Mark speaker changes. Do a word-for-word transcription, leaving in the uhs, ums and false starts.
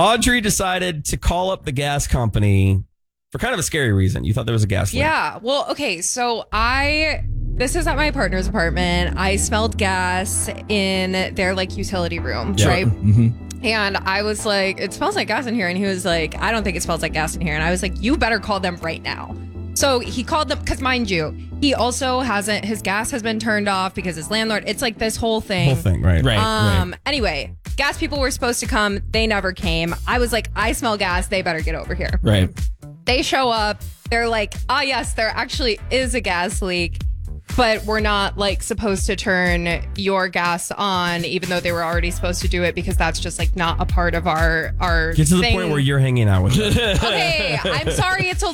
Speaker 1: Audrey decided to call up the gas company for kind of a scary reason. You thought there was a gas leak.
Speaker 2: Yeah. Well, okay. So I, this is at my partner's apartment. I smelled gas in their like utility room,
Speaker 1: Yeah.
Speaker 2: right?
Speaker 3: Mm-hmm.
Speaker 2: And I was like, it smells like gas in here. And he was like, I don't think it smells like gas in here. And I was like, you better call them right now. So he called them because, mind you, he also hasn't, his gas has been turned off because his landlord, it's like this whole thing.
Speaker 1: Whole thing, right?
Speaker 3: Right.
Speaker 2: Um.
Speaker 3: right.
Speaker 2: Anyway, gas people were supposed to come. They never came. I was like, I smell gas. They better get over here.
Speaker 3: Right.
Speaker 2: They show up. They're like, ah, yes, there actually is a gas leak, but we're not like supposed to turn your gas on, even though they were already supposed to do it because that's just like not a part of our our
Speaker 1: Get to the
Speaker 2: thing.
Speaker 1: point where you're hanging out with them.
Speaker 2: Okay, I'm sorry. It's a